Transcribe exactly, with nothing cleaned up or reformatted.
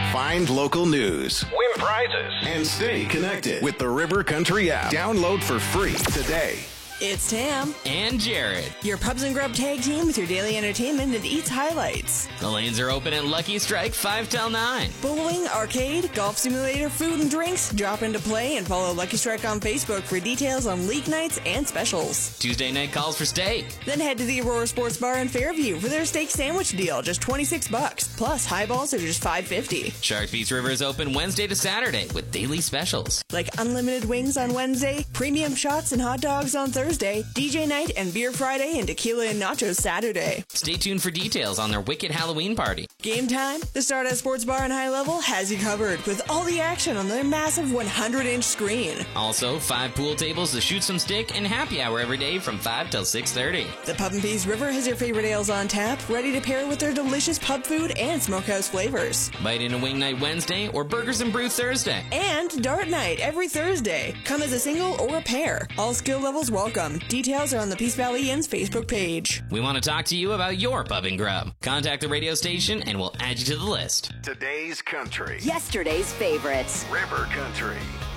Find local news, win prizes, and stay connected with the River Country app. Download for free today. It's Tam and Jared, your Pubs and Grub tag team with your daily entertainment and Eats highlights. The lanes are open at Lucky Strike five till nine. Bowling, arcade, golf simulator, food and drinks. Drop into play and follow Lucky Strike on Facebook for details on league nights and specials. Tuesday night calls for steak. Then head to the Aurora Sports Bar in Fairview for their steak sandwich deal, just twenty-six bucks. Plus, highballs are just five fifty. Shark Beach River is open Wednesday to Saturday with daily specials. Like unlimited wings on Wednesday, premium shots and hot dogs on Thursday, D J night and beer Friday, and tequila and nachos Saturday. Stay tuned for details on their Wicked Halloween party. Game time? The Stardust Sports Bar and High Level has you covered with all the action on their massive one hundred inch screen. Also, five pool tables to shoot some stick and happy hour every day from five till six thirty. The Pub and Peas River has your favorite ales on tap, ready to pair with their delicious pub food and smokehouse flavors. Bite in a wing night Wednesday or burgers and brew Thursday. And dart night every Thursday. Come as a single or a pair. All skill levels welcome. Details are on the Peace Valley Inn's Facebook page. We want to talk to you about your pub and grub. Contact the radio station and we'll add you to the list. Today's country. Yesterday's favorites. River Country.